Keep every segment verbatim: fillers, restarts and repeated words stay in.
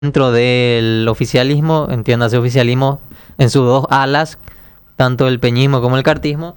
dentro del oficialismo, entiéndase oficialismo, en sus dos alas, tanto el peñismo como el cartismo.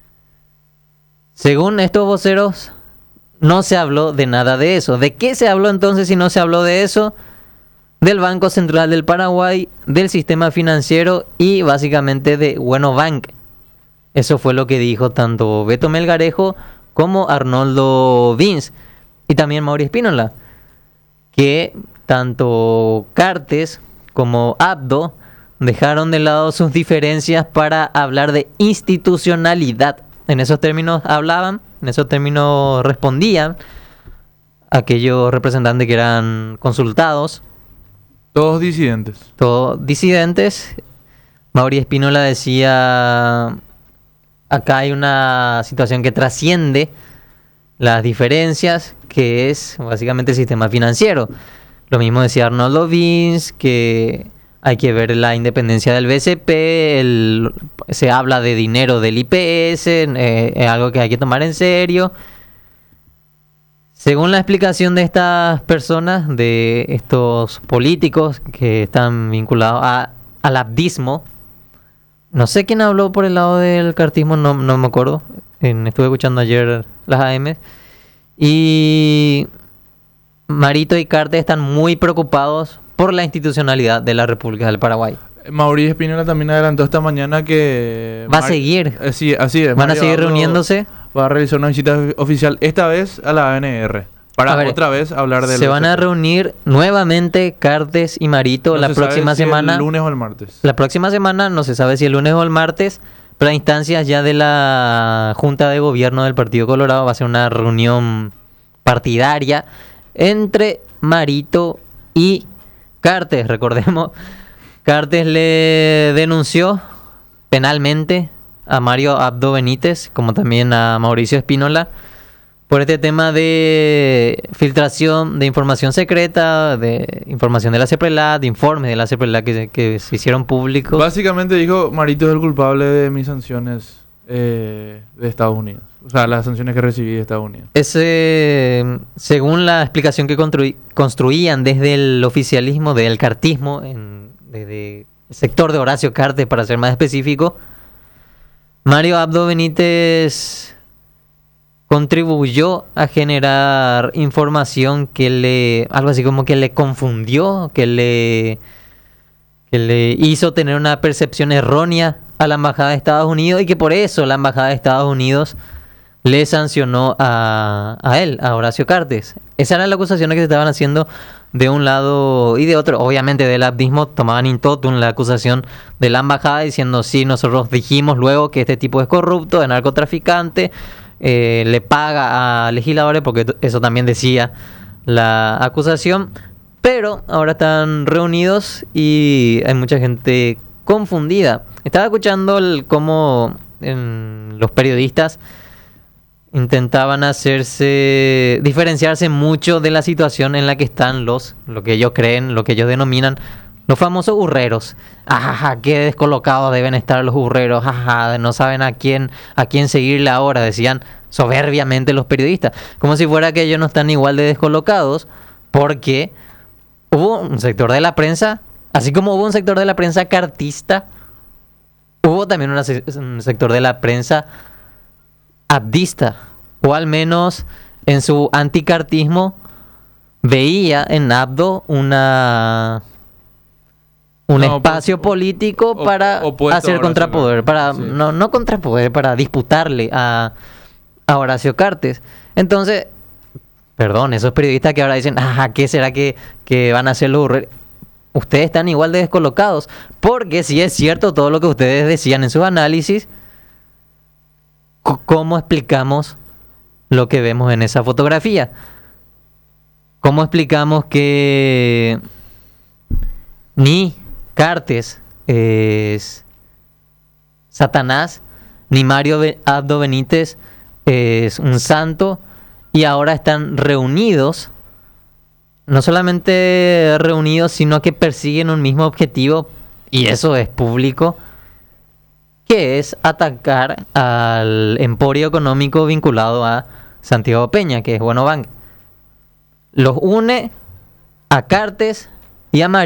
Según estos voceros, no se habló de nada de eso. ¿De qué se habló entonces si no se habló de eso? Del Banco Central del Paraguay, del sistema financiero y básicamente de Bueno Bank. Eso fue lo que dijo tanto Beto Melgarejo como Arnoldo Vince y también Mauri Espínola, que tanto Cartes como Abdo dejaron de lado sus diferencias para hablar de institucionalidad. En esos términos hablaban, en esos términos respondían aquellos representantes que eran consultados. Todos disidentes. Todos disidentes. Mauri Espínola decía, acá hay una situación que trasciende las diferencias, que es básicamente el sistema financiero. Lo mismo decía Arnoldo Vince, que hay que ver la independencia del B C P, el, se habla de dinero del I P S, eh, es algo que hay que tomar en serio. Según la explicación de estas personas, de estos políticos que están vinculados a, al abdismo, no sé quién habló por el lado del cartismo, no, no me acuerdo, en, estuve escuchando ayer las A M, y Marito y Cartes están muy preocupados por la institucionalidad de la República del Paraguay. Mauricio Espínola también adelantó esta mañana que... Va a Mar... seguir. Eh, sí, así es. Van Mario a seguir Abdo reuniéndose. Va a realizar una visita oficial, esta vez a la A N R, para A ver, otra vez hablar de... Se van a reunir nuevamente Cartes y Marito no la se próxima sabe si semana. el lunes o el martes. La próxima semana, no se sabe si el lunes o el martes, pero a instancias ya de la Junta de Gobierno del Partido Colorado va a ser una reunión partidaria entre Marito y Cartes. Recordemos, Cartes le denunció penalmente a Mario Abdo Benítez, como también a Mauricio Espínola, por este tema de filtración de información secreta, de información de la CEPRELAT, de informes de la CEPRELAT que, que se hicieron públicos. Básicamente dijo, Marito es el culpable de mis sanciones eh, de Estados Unidos. O sea, las sanciones que recibí de Estados Unidos. Ese, según la explicación que construí, construían desde el oficialismo, del cartismo, en, desde el sector de Horacio Cartes, para ser más específico, Mario Abdo Benítez contribuyó a generar información que le, algo así como que le confundió, que le, que le hizo tener una percepción errónea a la Embajada de Estados Unidos y que por eso la Embajada de Estados Unidos le sancionó a, a él, a Horacio Cartes. Esas eran las acusaciones que se estaban haciendo de un lado y de otro. Obviamente del abdismo tomaban in totum la acusación de la embajada diciendo, sí, nosotros dijimos luego que este tipo es corrupto, es narcotraficante, eh, le paga a legisladores, porque eso también decía la acusación. Pero ahora están reunidos y hay mucha gente confundida. Estaba escuchando el, cómo en los periodistas intentaban hacerse, diferenciarse mucho de la situación en la que están los, lo que ellos creen, lo que ellos denominan los famosos burreros. Ajaja, qué descolocados deben estar los burreros, ajaja, no saben a quién, a quién seguirle ahora, decían soberbiamente los periodistas, como si fuera que ellos no están igual de descolocados, porque hubo un sector de la prensa, así como hubo un sector de la prensa cartista, hubo también una, un sector de la prensa abdista, o al menos en su anticartismo veía en Abdo una un no, espacio pues, político op, para hacer contrapoder, para sí. no no contrapoder, para disputarle a, a Horacio Cartes. Entonces, perdón, esos periodistas que ahora dicen, ajá, ¿qué será que, que van a hacer los burreros? Ustedes están igual de descolocados, porque si es cierto todo lo que ustedes decían en sus análisis, ¿cómo explicamos lo que vemos en esa fotografía? ¿Cómo explicamos que ni Cartes es Satanás, ni Mario Abdo Benítez es un santo, y ahora están reunidos, no solamente reunidos, sino que persiguen un mismo objetivo, y eso es público, que es atacar al emporio económico vinculado a Santiago Peña, que es Bueno Bank? Los une a Cartes Y a